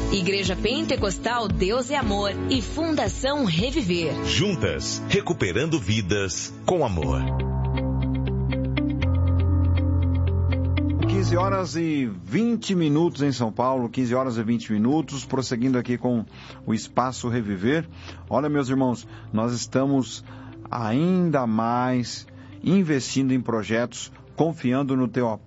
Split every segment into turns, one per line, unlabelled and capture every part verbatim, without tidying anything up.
Igreja Pentecostal Deus é Amor e Fundação Reviver.
Juntas, recuperando vidas com amor.
quinze horas e vinte minutos em São Paulo, quinze horas e vinte minutos, prosseguindo aqui com o Espaço Reviver. Olha, meus irmãos, nós estamos ainda mais investindo em projetos, confiando no teu,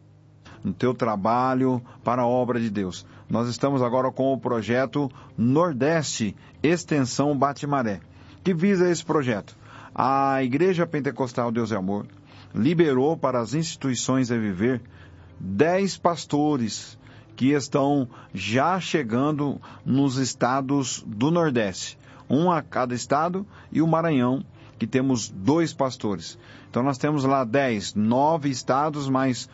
no teu trabalho para a obra de Deus. Nós estamos agora com o projeto Nordeste Extensão Bate-Maré. Que visa esse projeto? A Igreja Pentecostal Deus é Amor liberou para as instituições Reviver dez pastores que estão já chegando nos estados do Nordeste. Um a cada estado e o Maranhão, que temos dois pastores. Então nós temos lá dez, nove estados, mais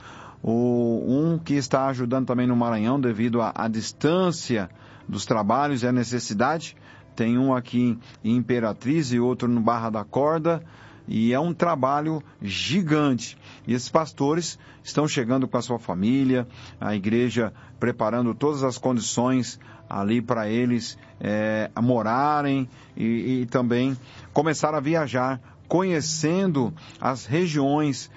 o, um que está ajudando também no Maranhão devido à distância dos trabalhos e à necessidade. Tem um aqui em Imperatriz e outro no Barra da Corda. E é um trabalho gigante. E esses pastores estão chegando com a sua família, a igreja preparando todas as condições ali para eles é, morarem e, e também começar a viajar, conhecendo as regiões,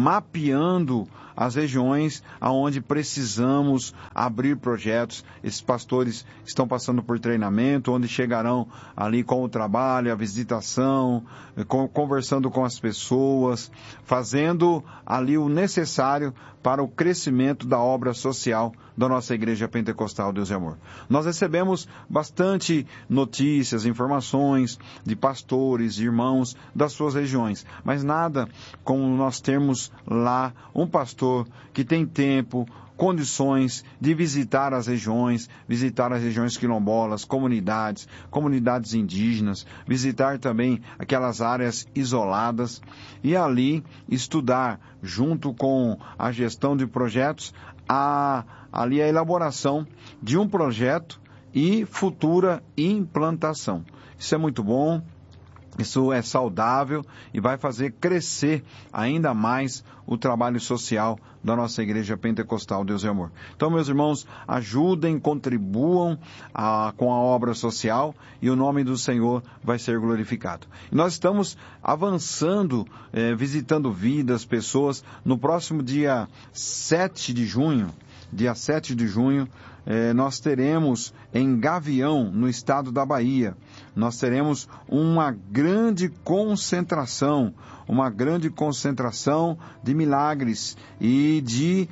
mapeando as regiões aonde precisamos abrir projetos. Esses pastores estão passando por treinamento, onde chegarão ali com o trabalho, a visitação, conversando com as pessoas, fazendo ali o necessário para o crescimento da obra social da nossa Igreja Pentecostal Deus e Amor. Nós recebemos bastante notícias, informações de pastores, de irmãos das suas regiões, mas nada como nós termos lá um pastor que tem tempo, condições de visitar as regiões, visitar as regiões quilombolas, comunidades, comunidades indígenas, visitar também aquelas áreas isoladas e ali estudar, junto com a gestão de projetos, a, ali a elaboração de um projeto e futura implantação. Isso é muito bom. Isso é saudável e vai fazer crescer ainda mais o trabalho social da nossa Igreja Pentecostal Deus e Amor. Então, meus irmãos, ajudem, contribuam a, com a obra social e o nome do Senhor vai ser glorificado. E nós estamos avançando, eh, visitando vidas, pessoas. No próximo dia sete de junho, dia sete de junho, eh, nós teremos em Gavião, no estado da Bahia, nós teremos uma grande concentração, uma grande concentração de milagres e de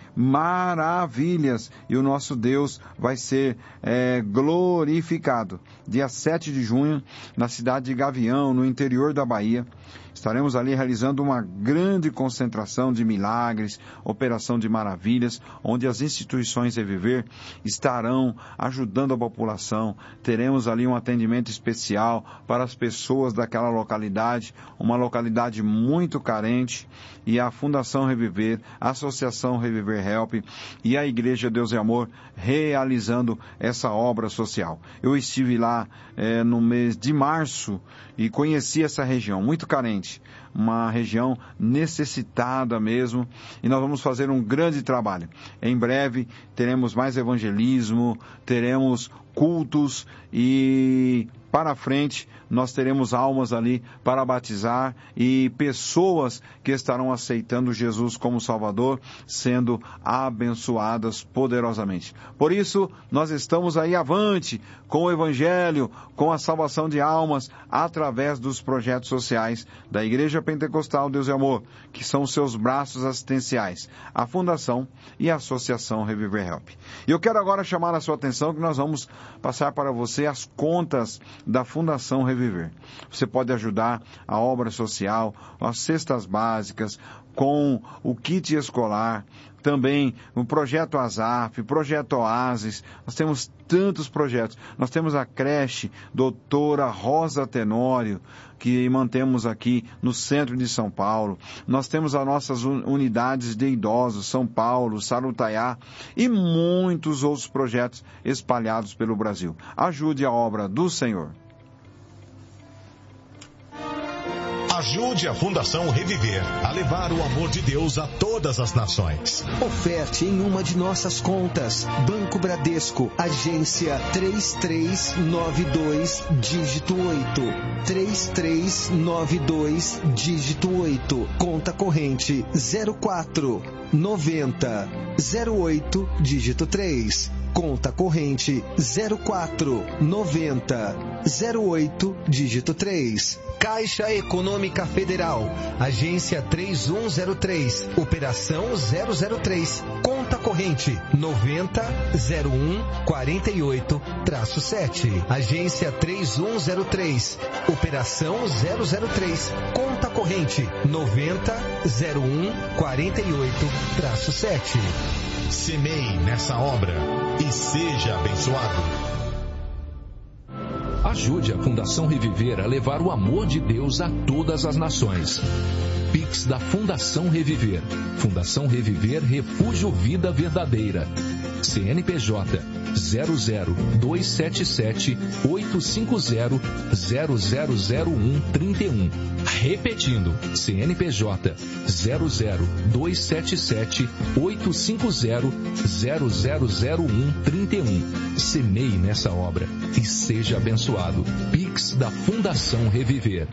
maravilhas. E o nosso Deus vai ser é, glorificado. Dia sete de junho, na cidade de Gavião, no interior da Bahia, estaremos ali realizando uma grande concentração de milagres, operação de maravilhas, onde as instituições Reviver estarão ajudando a população. Teremos ali um atendimento especial para as pessoas daquela localidade, uma localidade muito carente, e a Fundação Reviver, a Associação Reviver Help e a Igreja Deus e Amor realizando essa obra social. Eu estive lá é, no mês de março e conheci essa região muito carente, uma região necessitada mesmo, e nós vamos fazer um grande trabalho. Em breve teremos mais evangelismo, teremos cultos e para frente nós teremos almas ali para batizar e pessoas que estarão aceitando Jesus como Salvador, sendo abençoadas poderosamente. Por isso, nós estamos aí avante com o Evangelho, com a salvação de almas, através dos projetos sociais da Igreja Pentecostal Deus e Amor, que são os seus braços assistenciais, a Fundação e a Associação Reviver Help. E eu quero agora chamar a sua atenção que nós vamos passar para você as contas da Fundação Reviver. Você pode ajudar a obra social, as cestas básicas, com o kit escolar, também o projeto ASAF, projeto Oasis. Nós temos tantos projetos. Nós temos a creche Doutora Rosa Tenório, que mantemos aqui no centro de São Paulo. Nós temos as nossas unidades de idosos, São Paulo, Sarutaiá, e muitos outros projetos espalhados pelo Brasil. Ajude a obra do Senhor.
Ajude a Fundação Reviver a levar o amor de Deus a todas as nações.
Oferte em uma de nossas contas. Banco Bradesco, agência três três nove dois, dígito oito. três três nove dois, dígito oito. Conta corrente zero quatro noventa zero oito, dígito três. Conta corrente zero quatro noventa zero oito, dígito três. Caixa Econômica Federal, agência três um zero três, operação zero zero três, conta corrente noventa zero um quarenta e oito sete, agência três um zero três, operação zero zero três, conta corrente noventa zero um quarenta e oito sete.
Semeie nessa obra e seja abençoado.
Ajude a Fundação Reviver a levar o amor de Deus a todas as nações. Pix da Fundação Reviver. Fundação Reviver Refúgio Vida Verdadeira. C N P J zero zero dois sete sete oito cinco zero zero zero zero um três um. Repetindo, C N P J zero zero dois sete sete oito cinco zero zero zero zero um três um. Semeie nessa obra e seja abençoado. Pix da Fundação Reviver.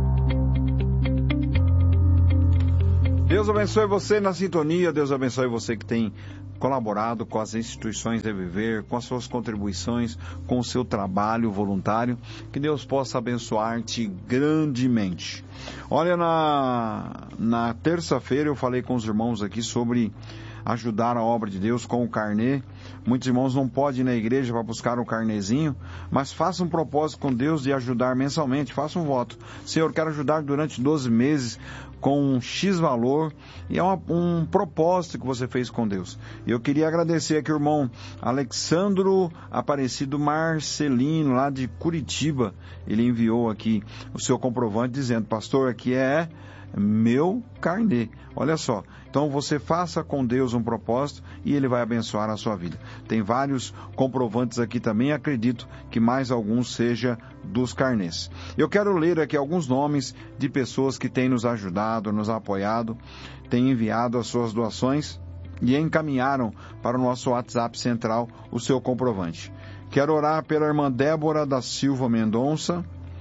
Deus abençoe você na sintonia, Deus abençoe você que tem colaborado com as instituições Reviver, com as suas contribuições, com o seu trabalho voluntário. Que Deus possa abençoar-te grandemente. Olha, na, na terça-feira eu falei com os irmãos aqui sobre ajudar a obra de Deus com o carnê. Muitos irmãos não podem ir na igreja para buscar um carnezinho, mas faça um propósito com Deus de ajudar mensalmente. Faça um voto. Senhor, quero ajudar durante doze meses com um X valor, e é uma, um propósito que você fez com Deus. E eu queria agradecer aqui o irmão Alexandro Aparecido Marcelino, lá de Curitiba. Ele enviou aqui o seu comprovante dizendo: pastor, aqui é meu carnê. Olha só, então você faça com Deus um propósito e Ele vai abençoar a sua vida. Tem vários comprovantes aqui também, acredito que mais alguns seja dos carnês. Eu quero ler aqui alguns nomes de pessoas que têm nos ajudado, nos apoiado, têm enviado as suas doações e encaminharam para o nosso WhatsApp central o seu comprovante. Quero orar pela irmã Débora da Silva Mendonça,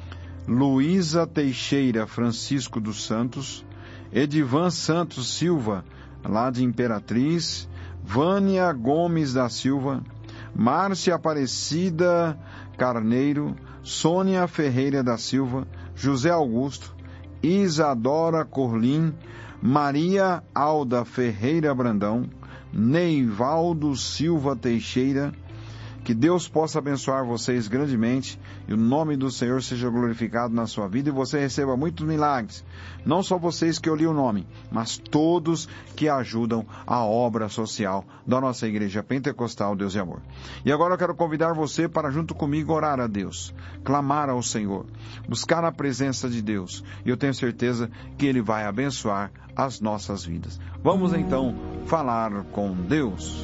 Luísa Teixeira Francisco dos Santos, Edivan Santos Silva, lá de Imperatriz, Vânia Gomes da Silva, Márcia Aparecida Carneiro, Sônia Ferreira da Silva, José Augusto, Isadora Corlim, Maria Alda Ferreira Brandão, Neivaldo Silva Teixeira. Que Deus possa abençoar vocês grandemente e o nome do Senhor seja glorificado na sua vida e você receba muitos milagres. Não só vocês que eu li o nome, mas todos que ajudam a obra social da nossa Igreja Pentecostal Deus e Amor. E agora eu quero convidar você para junto comigo orar a Deus, clamar ao Senhor, buscar a presença de Deus. E eu tenho certeza que Ele vai abençoar as nossas vidas. Vamos então falar com Deus.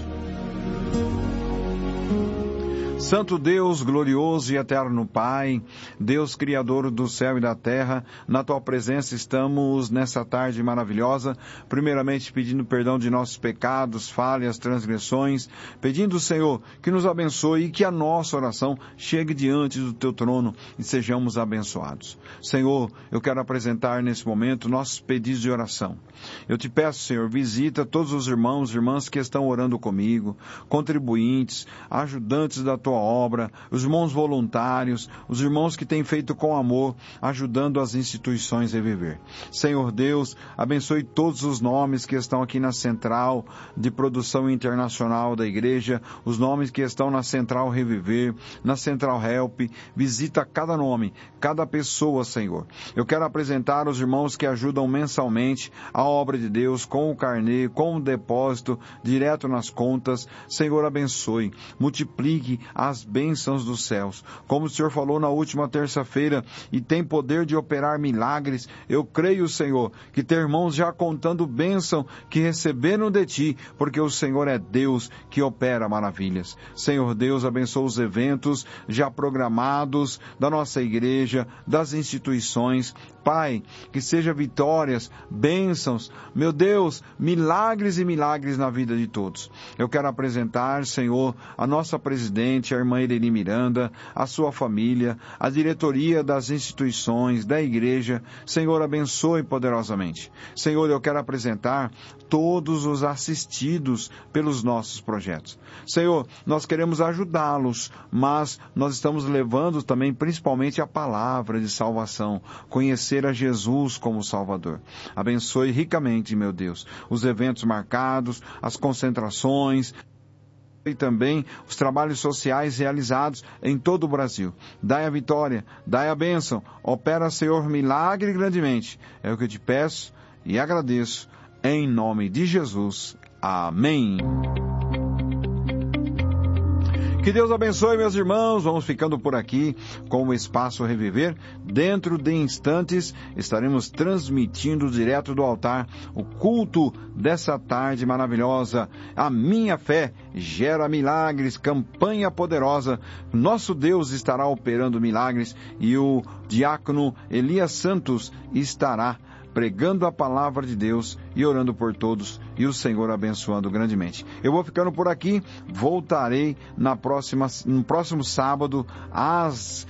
Santo Deus, glorioso e eterno Pai, Deus Criador do céu e da terra, na Tua presença estamos nessa tarde maravilhosa, primeiramente pedindo perdão de nossos pecados, falhas, transgressões, pedindo, Senhor, que nos abençoe e que a nossa oração chegue diante do Teu trono e sejamos abençoados. Senhor, eu quero apresentar nesse momento nossos pedidos de oração. Eu te peço, Senhor, visita todos os irmãos e irmãs que estão orando comigo, contribuintes, ajudantes da Tua obra, os irmãos voluntários, os irmãos que têm feito com amor, ajudando as instituições a viver. Senhor Deus, abençoe todos os nomes que estão aqui na Central de Produção Internacional da Igreja, os nomes que estão na Central Reviver, na Central Help. Visita cada nome, cada pessoa, Senhor. Eu quero apresentar os irmãos que ajudam mensalmente a obra de Deus com o carnê, com o depósito, direto nas contas. Senhor, abençoe, multiplique as bênçãos dos céus. Como o Senhor falou na última terça-feira, e tem poder de operar milagres, eu creio, Senhor, que tem irmãos já contando bênção que receberam de Ti, porque o Senhor é Deus que opera maravilhas. Senhor Deus, abençoa os eventos já programados da nossa igreja, das instituições. Pai, que seja vitórias, bênçãos, meu Deus, milagres e milagres na vida de todos. Eu quero apresentar, Senhor, a nossa presidente, a irmã Irene Miranda, a sua família, a diretoria das instituições, da igreja. Senhor, abençoe poderosamente. Senhor, eu quero apresentar todos os assistidos pelos nossos projetos. Senhor, nós queremos ajudá-los, mas nós estamos levando também principalmente a palavra de salvação, conhecer a Jesus como Salvador. Abençoe ricamente, meu Deus, os eventos marcados, as concentrações e também os trabalhos sociais realizados em todo o Brasil. Dai a vitória, dai a bênção, opera, Senhor, milagre grandemente. É o que eu te peço e agradeço, em nome de Jesus. Amém. Que Deus abençoe, meus irmãos. Vamos ficando por aqui com o Espaço Reviver. Dentro de instantes estaremos transmitindo direto do altar o culto dessa tarde maravilhosa. A minha fé gera milagres, campanha poderosa. Nosso Deus estará operando milagres e o diácono Elias Santos estará pregando a palavra de Deus e orando por todos, e o Senhor abençoando grandemente. Eu vou ficando por aqui, voltarei na próxima, no próximo sábado, às,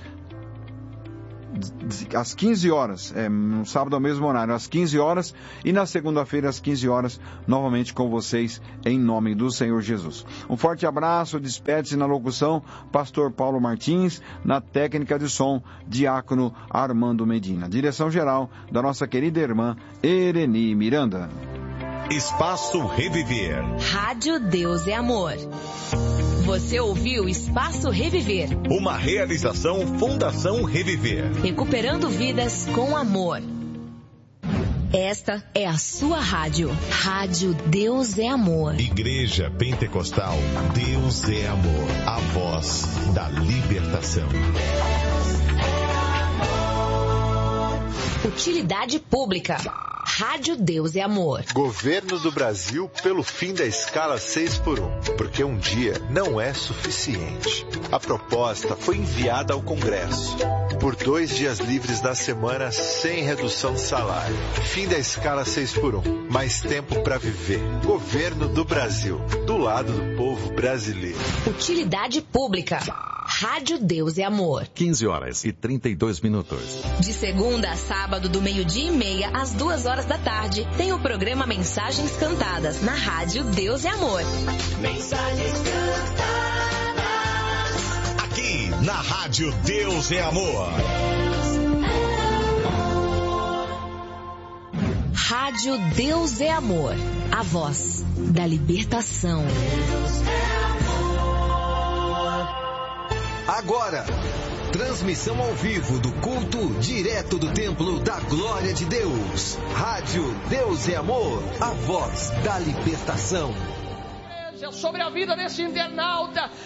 às quinze horas, é, no sábado ao mesmo horário, às quinze horas, e na segunda-feira às quinze horas, novamente com vocês, em nome do Senhor Jesus. Um forte abraço, despede-se na locução, pastor Paulo Martins, na técnica de som, diácono Armando Medina. Direção geral da nossa querida irmã Irene Miranda.
Espaço Reviver.
Rádio Deus é Amor. Você ouviu Espaço Reviver.
Uma realização Fundação Reviver.
Recuperando vidas com amor. Esta é a sua rádio. Rádio Deus é Amor.
Igreja Pentecostal Deus é Amor. A voz da libertação.
Utilidade pública. Rádio Deus é Amor.
Governo do Brasil pelo fim da escala seis por um, porque um dia não é suficiente. A proposta foi enviada ao Congresso. Por dois dias livres da semana sem redução de salário. Fim da escala seis por um. Mais tempo para viver. Governo do Brasil. Do lado do povo brasileiro.
Utilidade pública. Rádio Deus é Amor.
quinze horas e trinta e dois minutos.
De segunda a sábado, do meio-dia e meia às duas horas da tarde, tem o programa Mensagens Cantadas na Rádio Deus é Amor.
Mensagens cantadas. Aqui na Rádio Deus é Amor.
Rádio Deus é Amor. A voz da libertação.
Agora, transmissão ao vivo do culto direto do Templo da Glória de Deus. Rádio Deus é Amor, a voz da libertação.
Sobre a vida desse internauta.